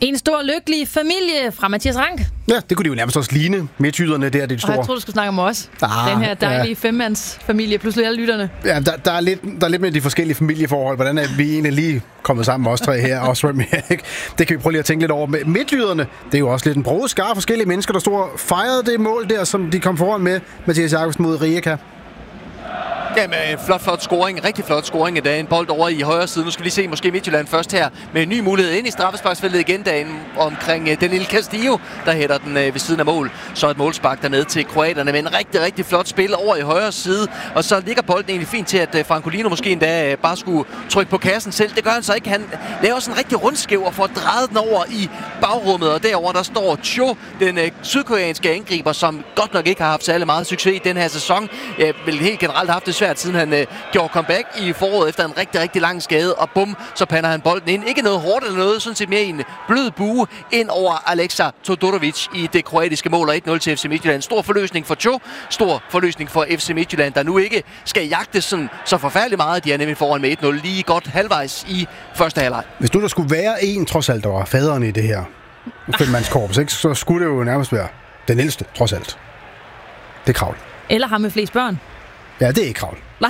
En stor lykkelig familie fra Mathias Rank. Ja, det kunne de jo nærmest også ligne. Midtjyderne der, det er store. Jeg troede, du skulle snakke om os. Den her dejlige femmandsfamilie, pludselig alle lytterne. Ja, der er lidt med de forskellige familieforhold. Hvordan er vi egentlig lige kommet sammen med os tre her? Og Remy, ikke? Det kan vi prøve lige at tænke lidt over. Midtjyderne, det er jo også lidt en broget skare forskellige mennesker, der stod og fejrede det mål der, som de kom foran med Mathias Jakobsen mod Rijeka. Jamen, flot scoring. Rigtig flot scoring i dag. En bold over i højre side. Nu skal vi se måske Midtjylland først her med en ny mulighed ind i straffesparksfeltet igen dagen omkring den lille Castillo, der hætter den ved siden af mål. Så et målspark dernede til kroaterne med en rigtig flot spil over i højre side. Og så ligger bolden egentlig fint til, at Francolino måske endda bare skulle trykke på kassen selv. Det gør han så ikke. Han laver sådan en rigtig rundskæv og får drejet den over i bagrummet. Og derover der står Cho, den sydkoreanske angriber, som godt nok ikke har haft særlig meget succes i den her sæson. Vel helt generelt haft det svært, siden han gjorde comeback i foråret efter en rigtig lang skade, og bum, så pander han bolden ind. Ikke noget hårdt eller noget, sådan set mere en blød bue ind over Alexa Todorovic i det kroatiske mål, og 1-0 til FC Midtjylland. Stor forløsning for Cho, stor forløsning for FC Midtjylland, der nu ikke skal jagte sådan så forfærdeligt meget. De er nemlig foran med 1-0 lige godt halvvejs i første halvleg. Hvis nu der skulle være en, trods alt, der var faderen i det her femmandskorps, ikke, så skulle det jo nærmest være den ældste, trods alt. Det er Kravl. Eller ham med flest børn. Ja, det er ikke Kravl. Nej,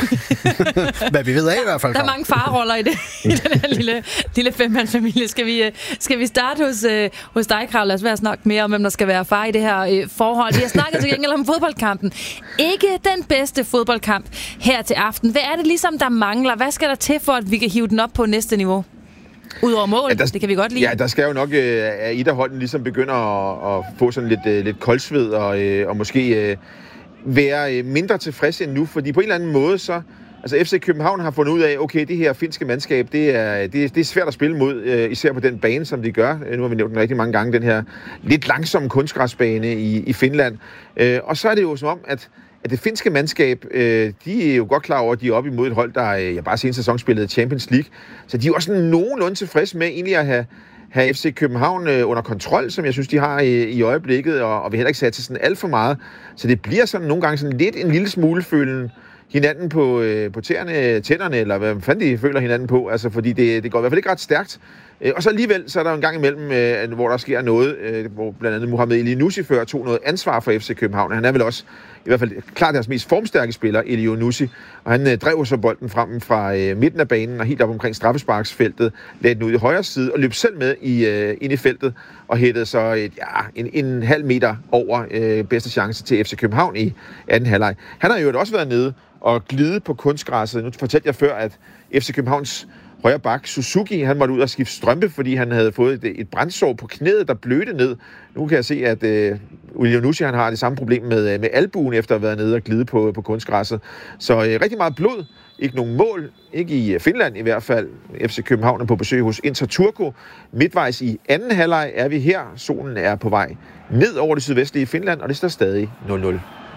hvad vi ved af i hvert fald. Der er mange farroller i den her lille femmandsfamilie. Skal vi starte hos dig, Kravl? Lad os være snakke mere om, hvem der skal være far i det her forhold. Vi har snakket til gengæld om fodboldkampen. Ikke den bedste fodboldkamp her til aften. Hvad er det ligesom, der mangler? Hvad skal der til for, at vi kan hive den op på næste niveau? Udover mål, ja, det kan vi godt lide. Ja, der skal jo nok, at et af holdene ligesom begynder at få sådan lidt koldsved og måske være mindre tilfreds end nu, fordi på en eller anden måde så, altså FC København har fundet ud af, okay, det her finske mandskab, det er svært at spille mod, især på den bane, som de gør. Nu har vi nævnt den rigtig mange gange, den her lidt langsomme kunstgræsbane i Finland. Og så er det jo som om, at det finske mandskab, de er jo godt klar over, at de er oppe imod et hold, der bare senere sæson spillede Champions League. Så de er jo også nogenlunde tilfreds med egentlig at have FC København under kontrol, som jeg synes, de har i øjeblikket, og vi heller ikke sat til sådan alt for meget. Så det bliver sådan nogle gange sådan lidt en lille smule følen hinanden på tænderne, eller hvad fanden de føler hinanden på, altså fordi det går i hvert fald ikke ret stærkt. Og så alligevel, så er der en gang imellem, hvor der sker noget, hvor blandt andet Mohamed Elyounoussi før tog noget ansvar for FC København. Han er vel også i hvert fald klart deres mest formstærke spiller, Elyounoussi, og han drev så bolden frem fra midten af banen og helt op omkring straffesparksfeltet, lagde den ud i højre side og løb selv med ind i feltet og hættede så en halv meter over bedste chance til FC København i anden halvleg. Han har jo også været nede og glide på kunstgræsset. Nu fortalte jeg før, at FC Københavns højre bak, Suzuki, han måtte ud og skifte strømpe, fordi han havde fået et brændsår på knæet, der blødte ned. Nu kan jeg se, at Elyounoussi, han har det samme problem med albuen, efter at have været nede og glide på kunstgræsset. Så rigtig meget blod, ikke nogen mål, ikke i Finland i hvert fald. FC København er på besøg hos Inter Turku. Midtvejs i anden halvleg er vi her. Solen er på vej ned over det sydvestlige Finland, og det står stadig 0-0.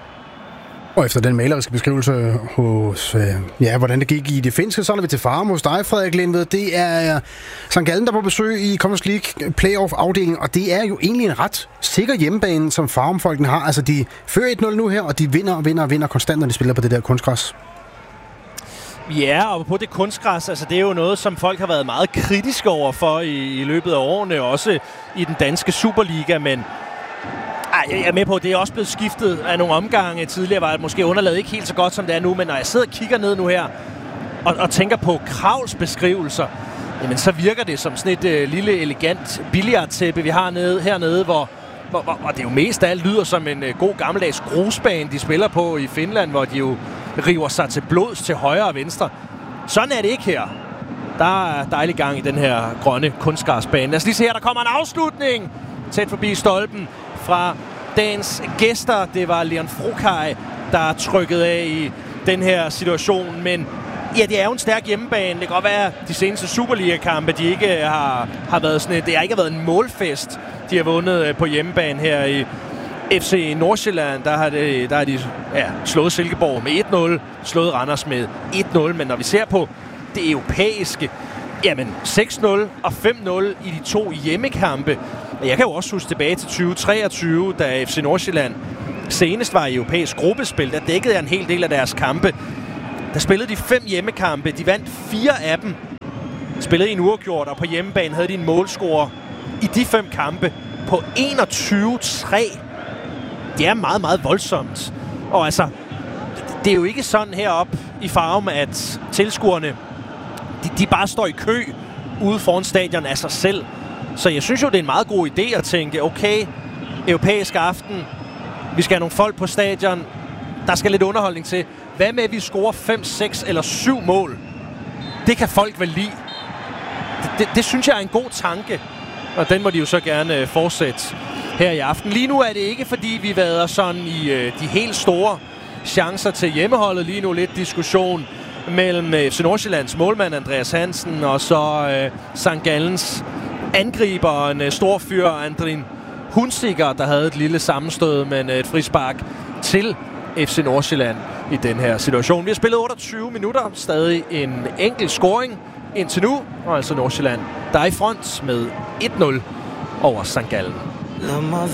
Og efter den maleriske beskrivelse hos, hvordan det gik i det finske, så er vi til Farum hos dig, Frederik Lindved. Det er St. Gallen, der er på besøg i Conference League playoff-afdelingen, og det er jo egentlig en ret sikker hjemmebane, som Farum-folkene har. Altså, de fører 1-0 nu her, og de vinder konstant, når de spiller på det der kunstgræs. Ja, og på det kunstgræs, altså det er jo noget, som folk har været meget kritiske overfor i løbet af årene, også i den danske Superliga, men jeg er med på, at det er også blevet skiftet af nogle omgange. Tidligere var det måske underlaget ikke helt så godt, som det er nu, men når jeg sidder og kigger ned nu her, og tænker på Kravls beskrivelser, jamen så virker det som sådan et lille, elegant billiardtæppe, vi har hernede, hvor det jo mest af alt lyder som en god gammeldags grusbane, de spiller på i Finland, hvor de jo river sig til blods til højre og venstre. Sådan er det ikke her. Der er dejlig gang i den her grønne kunstgræsbane. Lad os lige se her, der kommer en afslutning tæt forbi stolpen fra dagens gæster. Det var Leon Frokaj, der trykkede af i den her situation, men ja, det er jo en stærk hjemmebane. Det kan godt være, at de seneste Superliga-kampe, de ikke har været sådan det har ikke været en målfest, de har vundet på hjemmebane her i FC Nordsjælland. Der har de slået Silkeborg med 1-0, slået Randers med 1-0, men når vi ser på det europæiske, jamen 6-0 og 5-0 i de to hjemmekampe. Jeg kan jo også huske tilbage til 2023, da FC Nordsjælland senest var i europæisk gruppespil. Der dækkede jeg en hel del af deres kampe. Der spillede de 5 hjemmekampe. De vandt 4 af dem. Spillede i en uafgjort, og på hjemmebane havde de en målscore i de 5 kampe på 21-3. Det er meget, meget voldsomt. Og altså, det er jo ikke sådan heroppe i Farum, at tilskuerne, de bare står i kø ude foran stadion af sig selv. Så jeg synes jo, det er en meget god idé at tænke, okay, europæisk aften, vi skal have nogle folk på stadion, der skal lidt underholdning til. Hvad med, at vi scorer 5, 6 eller 7 mål? Det kan folk vel lide. Det synes jeg er en god tanke, og den må de jo så gerne fortsætte her i aften. Lige nu er det ikke, fordi vi vader sådan i de helt store chancer til hjemmeholdet. Lige nu lidt diskussion mellem FC Nordsjællands målmand Andreas Hansen og så St. Gallens angriber, en stor fyr, Andrin Hunziker, der havde et lille sammenstød, men et frispark til FC Nordsjælland i den her situation. Vi har spillet 28 minutter, stadig en enkelt scoring indtil nu, og altså Nordsjælland, der er i front med 1-0 over St. Gallen. Lad mig